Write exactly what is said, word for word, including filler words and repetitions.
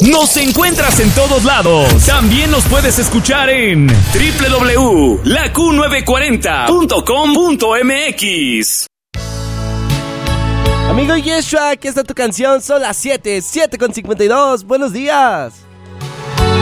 Nos encuentras en todos lados. También nos puedes escuchar en doble u doble u doble u punto la Q novecientos cuarenta punto com punto m x. Amigo Yeshua, aquí está tu canción. Son las siete, siete con cincuenta y dos. Buenos días.